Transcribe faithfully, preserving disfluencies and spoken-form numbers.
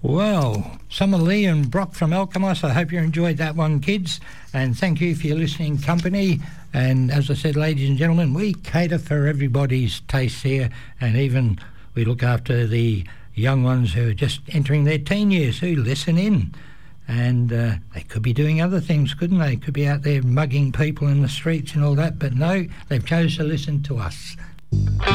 Well, Summer Lee and Brock from Alkimos, I hope you enjoyed that one, kids, and thank you for your listening company. And as I said, ladies and gentlemen, we cater for everybody's tastes here, and even we look after the young ones who are just entering their teen years who listen in. And uh, they could be doing other things, couldn't they? Could be out there mugging people in the streets and all that, but no, they've chosen to listen to us.